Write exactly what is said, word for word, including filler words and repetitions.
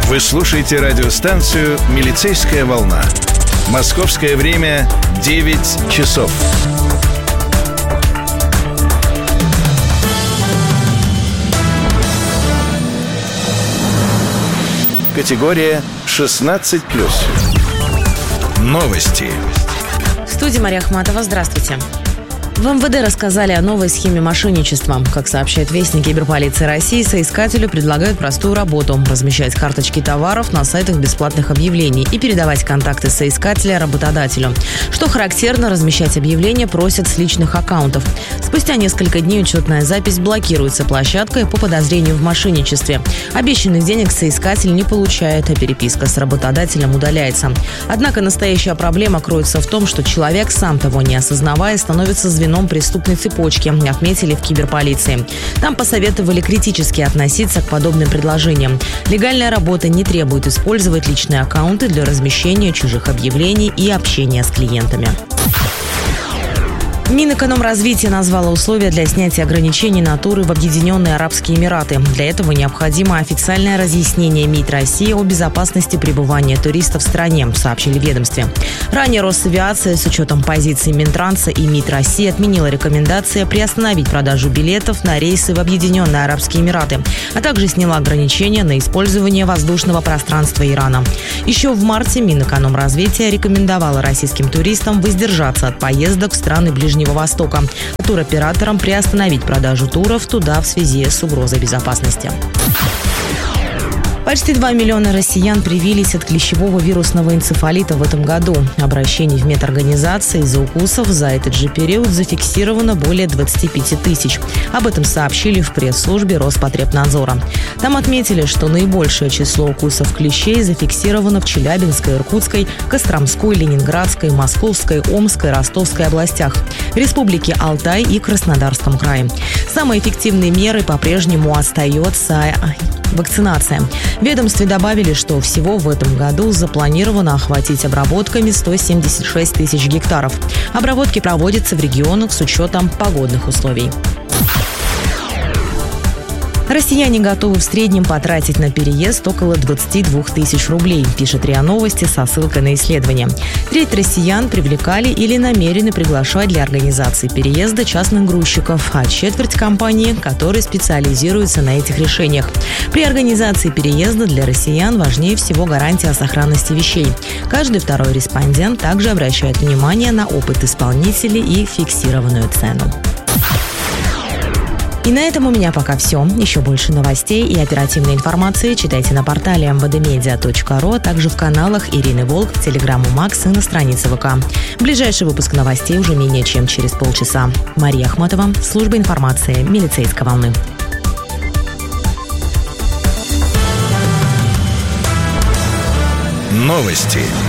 Вы слушаете радиостанцию «Милицейская волна». Московское время девять часов. Категория шестнадцать плюс. Новости. В студии Мария Ахматова. Здравствуйте. В эм вэ дэ рассказали о новой схеме мошенничества. Как сообщает вестник Киберполиции России, соискателю предлагают простую работу – размещать карточки товаров на сайтах бесплатных объявлений и передавать контакты соискателя работодателю. Что характерно, размещать объявления просят с личных аккаунтов. Спустя несколько дней учетная запись блокируется площадкой по подозрению в мошенничестве. Обещанных денег соискатель не получает, а переписка с работодателем удаляется. Однако настоящая проблема кроется в том, что человек, сам того не осознавая, становится звеном преступной цепочки, отметили в Киберполиции. Там посоветовали критически относиться к подобным предложениям. Легальная работа не требует использовать личные аккаунты для размещения чужих объявлений и общения с клиентами. Минэкономразвития назвало условия для снятия ограничений на туры в Объединенные Арабские Эмираты. Для этого необходимо официальное разъяснение МИД России о безопасности пребывания туристов в стране, сообщили в ведомстве. Ранее Росавиация с учетом позиций Минтранса и МИД России отменила рекомендации приостановить продажу билетов на рейсы в Объединенные Арабские Эмираты, а также сняла ограничения на использование воздушного пространства Ирана. Еще в марте Минэкономразвития рекомендовало российским туристам воздержаться от поездок в страны Ближнего Востока, а туроператорам приостановить продажу туров туда в связи с угрозой безопасности. Почти два миллиона россиян привились от клещевого вирусного энцефалита в этом году. Обращений в медорганизации из-за укусов за этот же период зафиксировано более двадцать пять тысяч. Об этом сообщили в пресс-службе Роспотребнадзора. Там отметили, что наибольшее число укусов клещей зафиксировано в Челябинской, Иркутской, Костромской, Ленинградской, Московской, Омской, Ростовской областях, Республике Алтай и Краснодарском крае. Самой эффективной мерой по-прежнему остается вакцинация. В ведомстве добавили, что всего в этом году запланировано охватить обработками сто семьдесят шесть тысяч гектаров. Обработки проводятся в регионах с учетом погодных условий. Россияне готовы в среднем потратить на переезд около двадцать два тысяч рублей, пишет РИА Новости со ссылкой на исследование. Треть россиян привлекали или намерены приглашать для организации переезда частных грузчиков, а четверть компаний, которые специализируются на этих решениях. При организации переезда для россиян важнее всего гарантия сохранности вещей. Каждый второй респондент также обращает внимание на опыт исполнителей и фиксированную цену. И на этом у меня пока все. Еще больше новостей и оперативной информации читайте на портале эм вэ дэ медиа точка ру, а также в каналах Ирины Волк, в Телеграм у Макс и на странице вэ ка. Ближайший выпуск новостей уже менее чем через полчаса. Мария Ахматова, служба информации «Милицейской волны». Новости